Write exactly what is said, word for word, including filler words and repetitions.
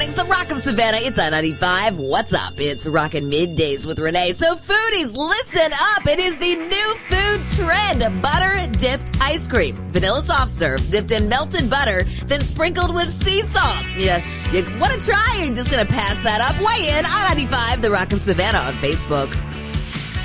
It's the Rock of Savannah. It's I ninety-five. What's up? It's Rockin' Middays with Renee. So foodies, listen up. It is the new food trend. Butter-dipped ice cream. Vanilla soft serve dipped in melted butter, then sprinkled with sea salt. Yeah, you want to try? You're just going to pass that up. Weigh in. I ninety-five, the Rock of Savannah on Facebook.